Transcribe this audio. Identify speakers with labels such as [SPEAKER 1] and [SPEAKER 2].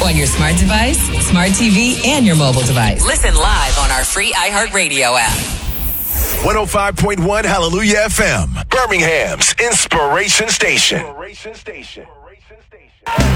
[SPEAKER 1] on your smart device, smart TV, and your mobile device. Listen live on our free iHeartRadio app.
[SPEAKER 2] 105.1 Hallelujah FM, Birmingham's Inspiration Station.